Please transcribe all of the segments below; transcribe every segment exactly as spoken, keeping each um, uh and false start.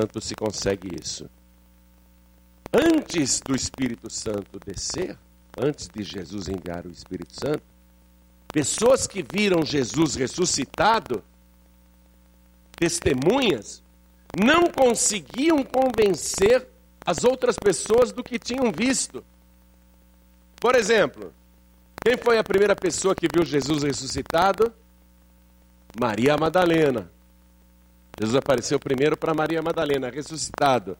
Santo se consegue isso. Antes do Espírito Santo descer, antes de Jesus enviar o Espírito Santo, pessoas que viram Jesus ressuscitado, testemunhas, não conseguiam convencer as outras pessoas do que tinham visto. Por exemplo, quem foi a primeira pessoa que viu Jesus ressuscitado? Maria Madalena. Jesus apareceu primeiro para Maria Madalena, ressuscitado.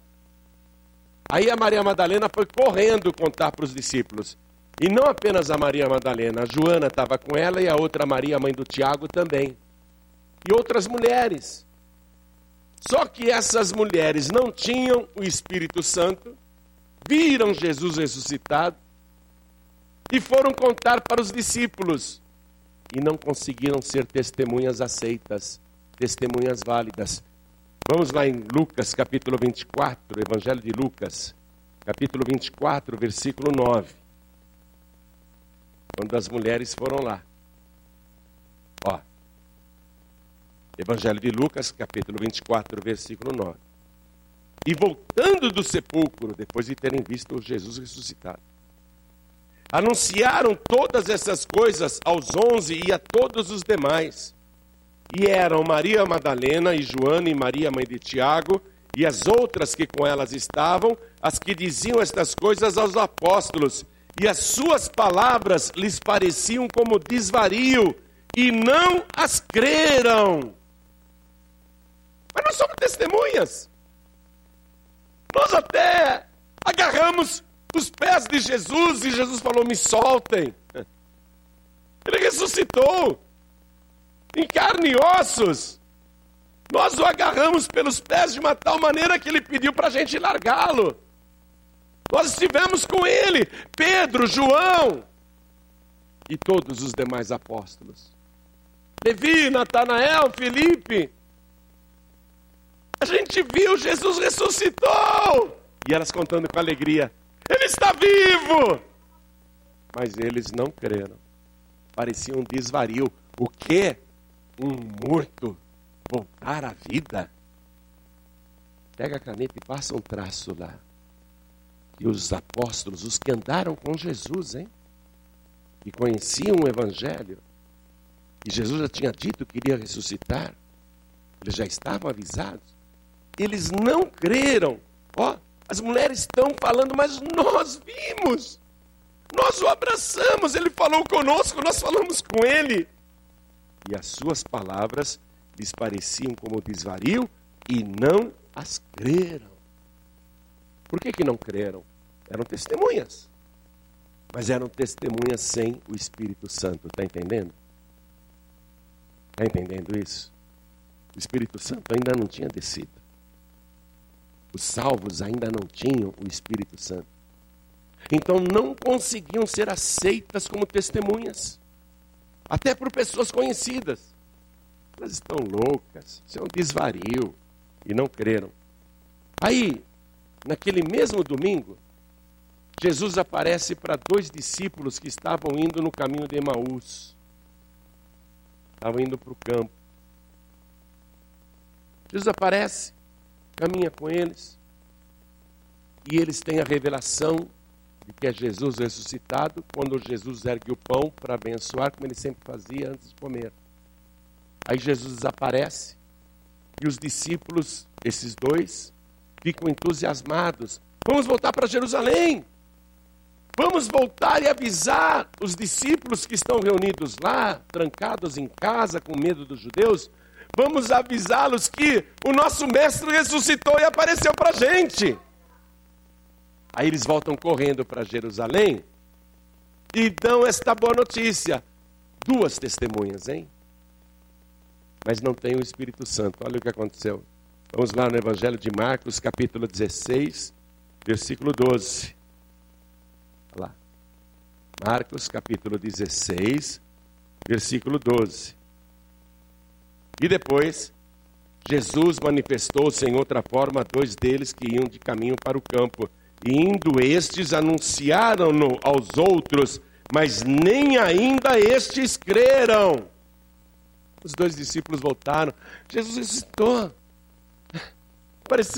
Aí a Maria Madalena foi correndo contar para os discípulos. E não apenas a Maria Madalena, a Joana estava com ela e a outra Maria, mãe do Tiago, também. E outras mulheres. Só que essas mulheres não tinham o Espírito Santo, viram Jesus ressuscitado e foram contar para os discípulos. E não conseguiram ser testemunhas aceitas, testemunhas válidas. Vamos lá em Lucas, capítulo vinte e quatro, Evangelho de Lucas, capítulo vinte e quatro, versículo nove. Quando as mulheres foram lá. Ó, Evangelho de Lucas, capítulo vinte e quatro, versículo nove. E voltando do sepulcro, depois de terem visto Jesus ressuscitado, anunciaram todas essas coisas aos onze e a todos os demais. E eram Maria Madalena e Joana e Maria, mãe de Tiago, e as outras que com elas estavam, as que diziam estas coisas aos apóstolos. E as suas palavras lhes pareciam como desvario, e não as creram. Mas nós somos testemunhas. Nós até agarramos os pés de Jesus, e Jesus falou, me soltem. Ele ressuscitou, em carne e ossos. Nós o agarramos pelos pés de uma tal maneira que ele pediu para a gente largá-lo. Nós estivemos com ele, Pedro, João e todos os demais apóstolos. Levi, Natanael, Felipe. A gente viu, Jesus ressuscitou. E elas contando com alegria, ele está vivo. Mas eles não creram. Parecia um desvario. O quê? Um morto voltar à vida? Pega a caneta e passa um traço lá. E os apóstolos, os que andaram com Jesus, hein? E conheciam o Evangelho. E Jesus já tinha dito que iria ressuscitar. Eles já estavam avisados. Eles não creram. Ó, as mulheres estão falando, mas nós vimos. Nós o abraçamos, ele falou conosco, nós falamos com ele. E as suas palavras lhes pareciam como desvario e não as creram. Por que que não creram? Eram testemunhas. Mas eram testemunhas sem o Espírito Santo, está entendendo? Está entendendo isso? O Espírito Santo ainda não tinha descido. Os salvos ainda não tinham o Espírito Santo. Então não conseguiam ser aceitas como testemunhas. Até por pessoas conhecidas. Elas estão loucas, isso é um desvario. E não creram. Aí, naquele mesmo domingo, Jesus aparece para dois discípulos que estavam indo no caminho de Emaús. Estavam indo para o campo. Jesus aparece, caminha com eles. E eles têm a revelação de que é Jesus ressuscitado, quando Jesus ergue o pão para abençoar, como ele sempre fazia antes de comer. Aí Jesus desaparece, e os discípulos, esses dois, ficam entusiasmados. Vamos voltar para Jerusalém. Vamos voltar e avisar os discípulos que estão reunidos lá, trancados em casa, com medo dos judeus. Vamos avisá-los que o nosso mestre ressuscitou e apareceu para a gente. Aí eles voltam correndo para Jerusalém e dão esta boa notícia. Duas testemunhas, hein? Mas não tem o Espírito Santo. Olha o que aconteceu. Vamos lá no Evangelho de Marcos, capítulo dezesseis, versículo doze. Olha lá. Marcos, capítulo dezesseis, versículo doze. E depois, Jesus manifestou-se em outra forma a dois deles que iam de caminho para o campo. E indo estes, anunciaram-no aos outros, mas nem ainda estes creram. Os dois discípulos voltaram. Jesus ressuscitou. Apareceu